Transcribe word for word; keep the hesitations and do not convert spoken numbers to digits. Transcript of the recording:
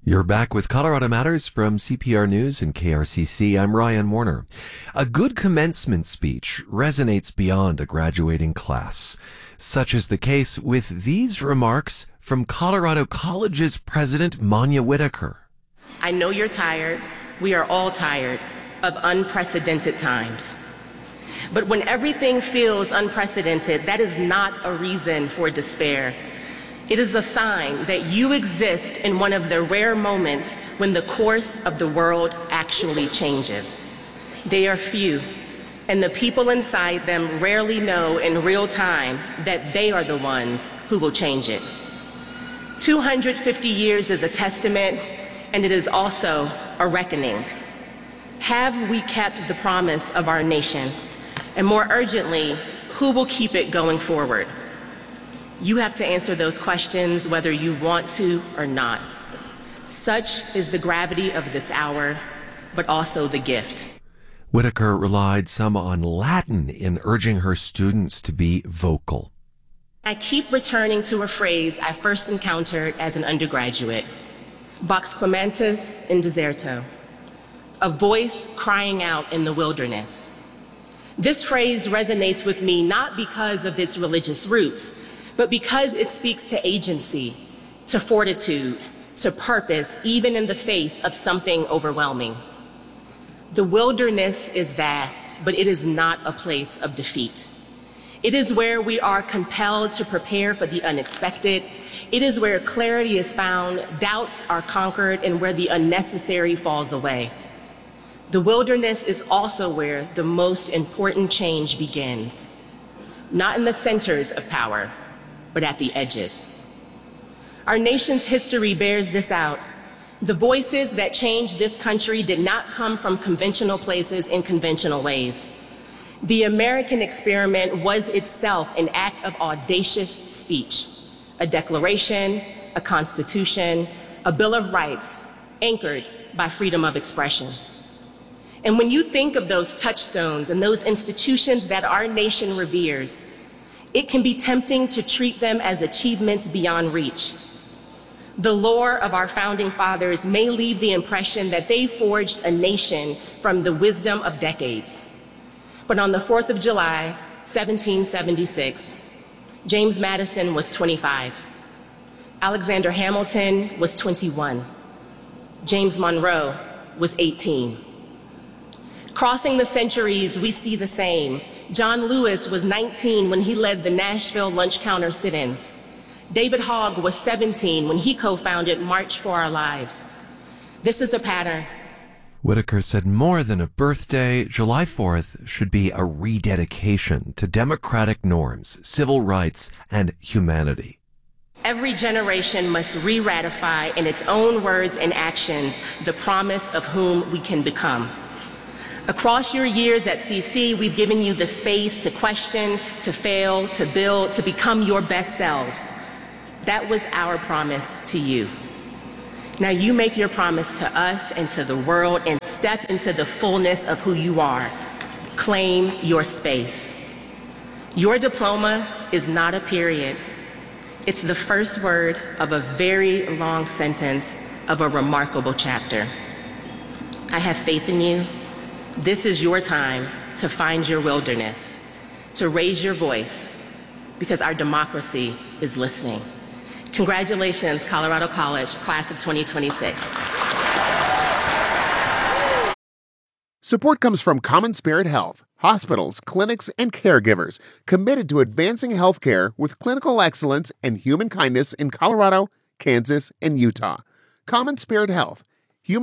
You're back with Colorado Matters from C P R News and K R C C. I'm Ryan Warner. A good commencement speech resonates beyond a graduating class. Such is the case with these remarks from Colorado College's president, Manya Whitaker. I know you're tired. We are all tired of unprecedented times. But when everything feels unprecedented, that is not a reason for despair. It is a sign that you exist in one of the rare moments when the course of the world actually changes. They are few, and the people inside them rarely know in real time that they are the ones who will change it. two hundred fifty years is a testament, and it is also a reckoning. Have we kept the promise of our nation? And more urgently, who will keep it going forward? You have to answer those questions whether you want to or not. Such is the gravity of this hour, but also the gift. Whitaker relied some on Latin in urging her students to be vocal. I keep returning to a phrase I first encountered as an undergraduate, vox clamantis in deserto, a voice crying out in the wilderness. This phrase resonates with me not because of its religious roots, but because it speaks to agency, to fortitude, to purpose, even in the face of something overwhelming. The wilderness is vast, but it is not a place of defeat. It is where we are compelled to prepare for the unexpected. It is where clarity is found, doubts are conquered, and where the unnecessary falls away. The wilderness is also where the most important change begins, not in the centers of power, but at the edges. Our nation's history bears this out. The voices that changed this country did not come from conventional places in conventional ways. The American experiment was itself an act of audacious speech, a declaration, a constitution, a Bill of Rights anchored by freedom of expression. And when you think of those touchstones and those institutions that our nation reveres, it can be tempting to treat them as achievements beyond reach. The lore of our founding fathers may leave the impression that they forged a nation from the wisdom of decades. But on the fourth of July, seventeen seventy-six, James Madison was twenty-five. Alexander Hamilton was twenty-one. James Monroe was eighteen. Crossing the centuries, we see the same. John Lewis was nineteen when he led the Nashville lunch counter sit-ins. David Hogg was seventeen when he co-founded March for Our Lives. This is a pattern. Whitaker said more than a birthday, July fourth should be a rededication to democratic norms, civil rights, and humanity. Every generation must re-ratify in its own words and actions the promise of whom we can become. Across your years at C C, we've given you the space to question, to fail, to build, to become your best selves. That was our promise to you. Now you make your promise to us and to the world and step into the fullness of who you are. Claim your space. Your diploma is not a period. It's the first word of a very long sentence of a remarkable chapter. I have faith in you. This is your time to find your wilderness, to raise your voice, because our democracy is listening. Congratulations, Colorado College, class of twenty twenty-six. Support comes from Common Spirit Health, hospitals, clinics, and caregivers committed to advancing healthcare with clinical excellence and human kindness in Colorado, Kansas, and Utah. Common Spirit Health,